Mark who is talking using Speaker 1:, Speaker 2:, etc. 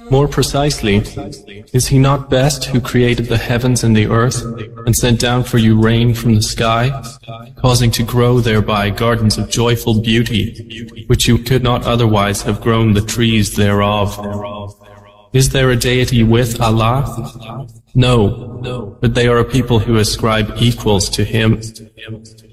Speaker 1: More precisely, is He not best who created the heavens and the earth, and sent down for you rain from the sky, causing to grow thereby gardens of joyful beauty, which you could not otherwise have grown the trees thereof? Is there a deity with Allah? No, but they are a people who ascribe equals to Him.